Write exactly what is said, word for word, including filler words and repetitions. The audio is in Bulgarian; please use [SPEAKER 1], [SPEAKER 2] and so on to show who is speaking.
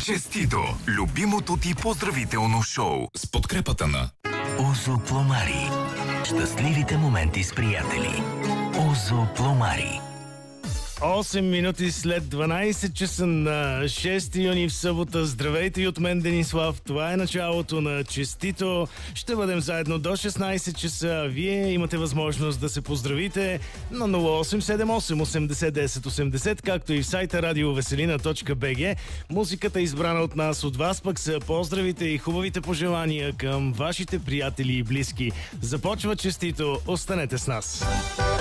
[SPEAKER 1] Честито! Любимото ти поздравително шоу с подкрепата на
[SPEAKER 2] Озо Пломари. Щастливите моменти с приятели. Озо Пломари.
[SPEAKER 3] осем минути след дванайсет часа на шести юни в събота. Здравейте и от мен, Денислав. Това е началото на Честито. Ще бъдем заедно до шестнайсет часа. Вие имате възможност да се поздравите на нула осем седем осем осемдесет десет осемдесет, както и в сайта радиовеселина точка би джи. Музиката е избрана от нас, от вас пък са поздравите и хубавите пожелания към вашите приятели и близки. Започва Честито. Останете с нас.